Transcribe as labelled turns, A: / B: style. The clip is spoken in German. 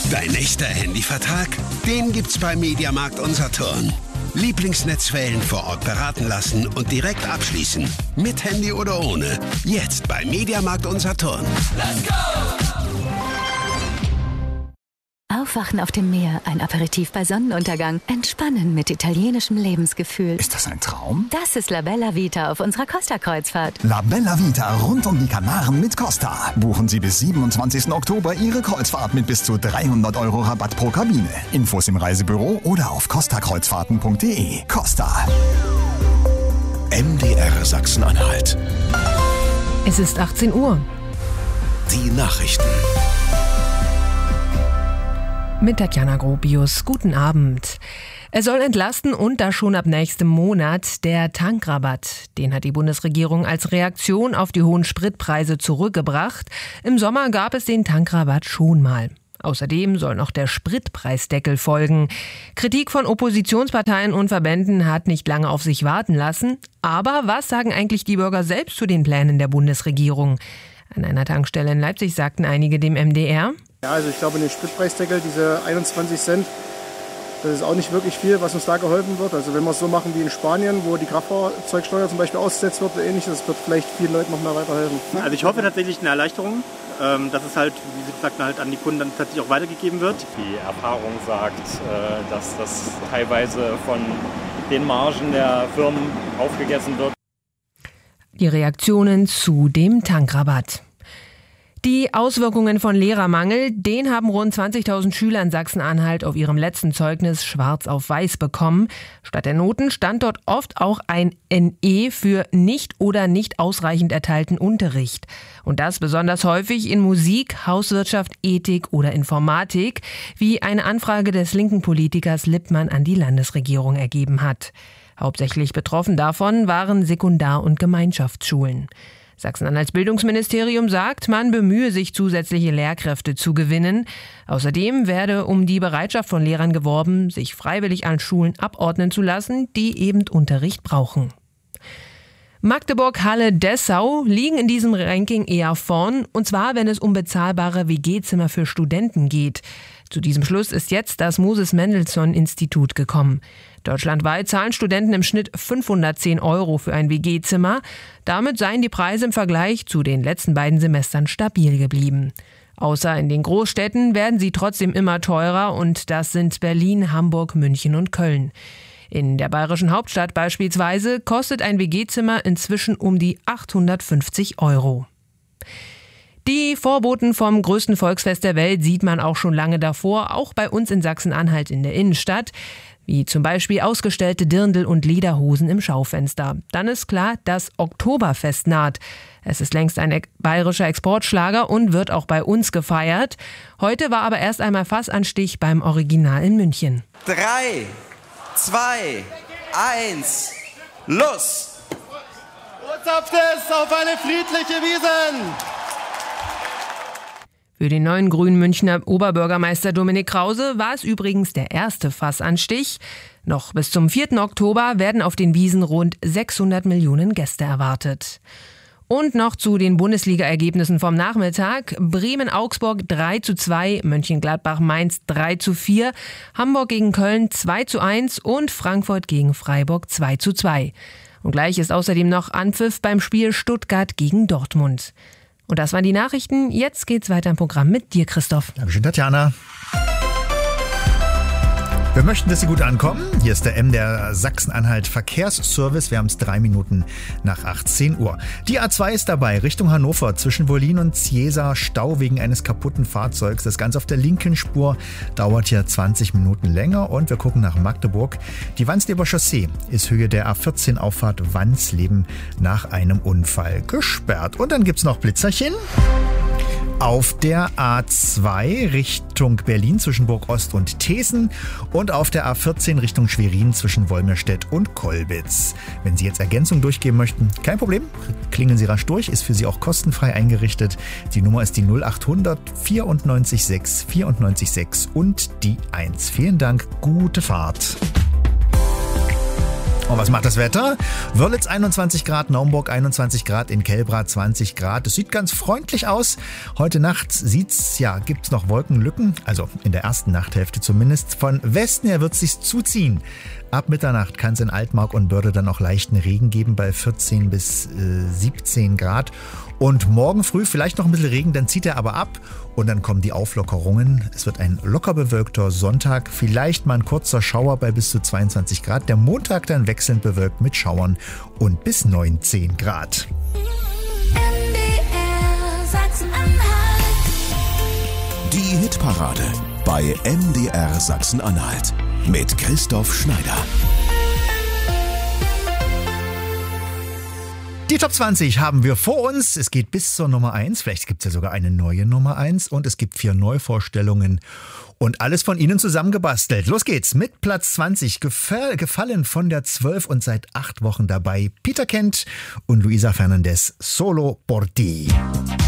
A: Dein echter Handyvertrag? Den gibt's bei Mediamarkt Unsaturn. Lieblingsnetzwellen vor Ort beraten lassen und direkt abschließen. Mit Handy oder ohne. Jetzt bei Mediamarkt Unsaturn.
B: Let's go!
C: Aufwachen auf dem Meer, ein Aperitif bei Sonnenuntergang, entspannen mit italienischem Lebensgefühl.
D: Ist das ein Traum?
C: Das ist La Bella Vita auf unserer Costa-Kreuzfahrt.
D: La Bella Vita rund um die Kanaren mit Costa. Buchen Sie bis 27. Oktober Ihre Kreuzfahrt mit bis zu 300 € Rabatt pro Kabine. Infos im Reisebüro oder auf costakreuzfahrten.de. Costa.
E: MDR Sachsen-Anhalt.
F: Es ist 18 Uhr.
E: Die Nachrichten.
F: Mit Tatjana Gropius. Guten Abend. Er soll entlasten und das schon ab nächstem Monat. Der Tankrabatt, den hat die Bundesregierung als Reaktion auf die hohen Spritpreise zurückgebracht. Im Sommer gab es den Tankrabatt schon mal. Außerdem soll noch der Spritpreisdeckel folgen. Kritik von Oppositionsparteien und Verbänden hat nicht lange auf sich warten lassen. Aber was sagen eigentlich die Bürger selbst zu den Plänen der Bundesregierung? An einer Tankstelle in Leipzig sagten einige dem MDR:
G: Ja, also ich glaube, den Spritpreisdeckel, diese 21 Cent, das ist auch nicht wirklich viel, was uns da geholfen wird. Also wenn wir es so machen wie in Spanien, wo die Kraftfahrzeugsteuer zum Beispiel ausgesetzt wird oder ähnliches, das wird vielleicht vielen Leuten noch mehr weiterhelfen.
H: Also ich hoffe tatsächlich eine Erleichterung, dass es halt, wie Sie sagten, halt an die Kunden dann tatsächlich auch weitergegeben wird.
I: Die Erfahrung sagt, dass das teilweise von den Margen der Firmen aufgegessen wird.
F: Die Reaktionen zu dem Tankrabatt. Die Auswirkungen von Lehrermangel, den haben rund 20.000 Schüler in Sachsen-Anhalt auf ihrem letzten Zeugnis schwarz auf weiß bekommen. Statt der Noten stand dort oft auch ein NE für nicht oder nicht ausreichend erteilten Unterricht. Und das besonders häufig in Musik, Hauswirtschaft, Ethik oder Informatik, wie eine Anfrage des linken Politikers Lippmann an die Landesregierung ergeben hat. Hauptsächlich betroffen davon waren Sekundar- und Gemeinschaftsschulen. Sachsen-Anhalts Bildungsministerium sagt, man bemühe sich, zusätzliche Lehrkräfte zu gewinnen. Außerdem werde um die Bereitschaft von Lehrern geworben, sich freiwillig an Schulen abordnen zu lassen, die eben Unterricht brauchen. Magdeburg, Halle, Dessau liegen in diesem Ranking eher vorn, und zwar, wenn es um bezahlbare WG-Zimmer für Studenten geht. Zu diesem Schluss ist jetzt das Moses-Mendelssohn-Institut gekommen. Deutschlandweit zahlen Studenten im Schnitt 510 € für ein WG-Zimmer. Damit seien die Preise im Vergleich zu den letzten beiden Semestern stabil geblieben. Außer in den Großstädten werden sie trotzdem immer teurer, und das sind Berlin, Hamburg, München und Köln. In der bayerischen Hauptstadt beispielsweise kostet ein WG-Zimmer inzwischen um die 850 €. Die Vorboten vom größten Volksfest der Welt sieht man auch schon lange davor, auch bei uns in Sachsen-Anhalt in der Innenstadt, wie zum Beispiel ausgestellte Dirndl und Lederhosen im Schaufenster. Dann ist klar, das Oktoberfest naht. Es ist längst ein bayerischer Exportschlager und wird auch bei uns gefeiert. Heute war aber erst einmal Fassanstich beim Original in München.
J: 3, 2, 1, los!
K: Uzapft es auf eine friedliche Wiesn!
F: Für den neuen grünen Münchner Oberbürgermeister Dominik Krause war es übrigens der erste Fassanstich. Noch bis zum 4. Oktober werden auf den Wiesn rund 600 Millionen Gäste erwartet. Und noch zu den Bundesliga-Ergebnissen vom Nachmittag. Bremen-Augsburg 3:2, Mönchengladbach-Mainz 3:4, Hamburg gegen Köln 2:1 und Frankfurt gegen Freiburg 2:2. Und gleich ist außerdem noch Anpfiff beim Spiel Stuttgart gegen Dortmund. Und das waren die Nachrichten. Jetzt geht's weiter im Programm mit dir, Christoph.
L: Dankeschön, Tatjana. Wir möchten, dass Sie gut ankommen. Hier ist der MDR Sachsen-Anhalt Verkehrsservice. Wir haben es 3 Minuten nach 18 Uhr. Die A2 ist dabei, Richtung Hannover, zwischen Wollin und Ciesa, Stau wegen eines kaputten Fahrzeugs. Das Ganze auf der linken Spur dauert hier 20 Minuten länger. Und wir gucken nach Magdeburg. Die Wandsleber Chaussee ist Höhe der A14 Auffahrt Wandsleben nach einem Unfall gesperrt. Und dann gibt's noch Blitzerchen. Auf der A2 Richtung Berlin zwischen Burg-Ost und Thesen und auf der A14 Richtung Schwerin zwischen Wolmirstedt und Kolbitz. Wenn Sie jetzt Ergänzung durchgeben möchten, kein Problem, klingeln Sie rasch durch, ist für Sie auch kostenfrei eingerichtet. Die Nummer ist die 0800 94 6 94 6 und die 1. Vielen Dank, gute Fahrt. Und was macht das Wetter? Wörlitz 21 Grad, Naumburg 21 Grad, in Kelbra 20 Grad. Es sieht ganz freundlich aus. Heute Nacht gibt's noch Wolkenlücken, also in der ersten Nachthälfte zumindest. Von Westen her wird es sich zuziehen. Ab Mitternacht kann es in Altmark und Börde dann auch leichten Regen geben bei 14 bis 17 Grad. Und morgen früh vielleicht noch ein bisschen Regen, dann zieht er aber ab und dann kommen die Auflockerungen. Es wird ein locker bewölkter Sonntag, vielleicht mal ein kurzer Schauer bei bis zu 22 Grad. Der Montag dann wechselnd bewölkt mit Schauern und bis 19 Grad.
B: MDR Sachsen-Anhalt.
E: Die Hitparade bei MDR Sachsen-Anhalt mit Christoph Schneider.
L: Die Top 20 haben wir vor uns. Es geht bis zur Nummer 1. Vielleicht gibt es ja sogar eine neue Nummer 1. Und es gibt 4 Neuvorstellungen. Und alles von Ihnen zusammengebastelt. Los geht's mit Platz 20. Gefallen von der 12 und seit 8 Wochen dabei. Peter Kent und Luisa Fernandez. Solo por ti.